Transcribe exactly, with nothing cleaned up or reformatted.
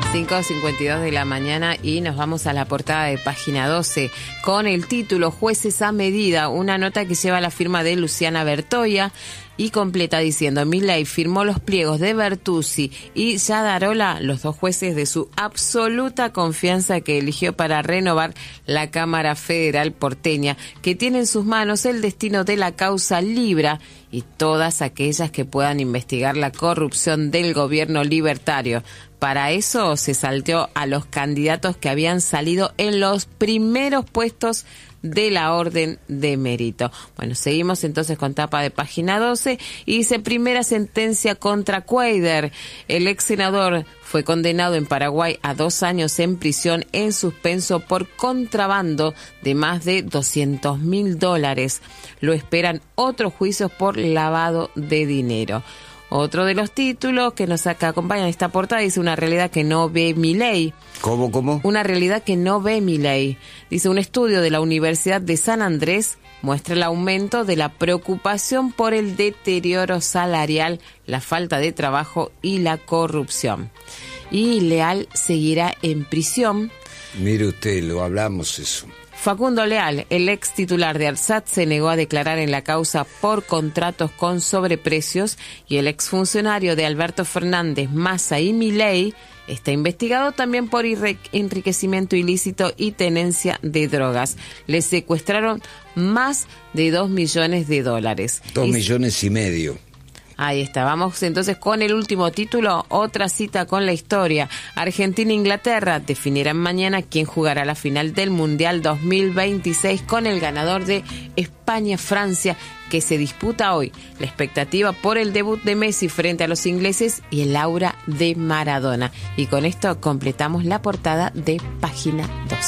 cinco cincuenta y dos de la mañana y nos vamos a la portada de Página doce con el título Jueces a medida, una nota que lleva la firma de Luciana Bertoia y completa diciendo: Milei firmó los pliegos de Bertuzzi y Yadarola, los dos jueces de su absoluta confianza que eligió para renovar la Cámara Federal porteña, que tiene en sus manos el destino de la causa Libra y todas aquellas que puedan investigar la corrupción del gobierno libertario. Para eso se salteó a los candidatos que habían salido en los primeros puestos de la orden de mérito. Bueno, seguimos entonces con tapa de Página doce y dice: primera sentencia contra Cuader. El ex senador fue condenado en Paraguay a dos años en prisión en suspenso por contrabando de más de doscientos mil dólares. Lo esperan otros juicios por lavado de dinero. Otro de los títulos que nos acompañan en esta portada dice: una realidad que no ve Milei. ¿Cómo, cómo? Una realidad que no ve Milei. Dice: un estudio de la Universidad de San Andrés muestra el aumento de la preocupación por el deterioro salarial, la falta de trabajo y la corrupción. Y Leal seguirá en prisión. Mire usted, lo hablamos eso. Facundo Leal, el ex titular de ARSAT, se negó a declarar en la causa por contratos con sobreprecios y el exfuncionario de Alberto Fernández, Massa y Milei está investigado también por enriquecimiento ilícito y tenencia de drogas. Le secuestraron más de dos millones de dólares. Dos y... millones y medio. Ahí está, vamos entonces con el último título, otra cita con la historia. Argentina e Inglaterra definirán mañana quién jugará la final del Mundial dos mil veintiséis con el ganador de España-Francia, que se disputa hoy. La expectativa por el debut de Messi frente a los ingleses y el aura de Maradona. Y con esto completamos la portada de Página doce.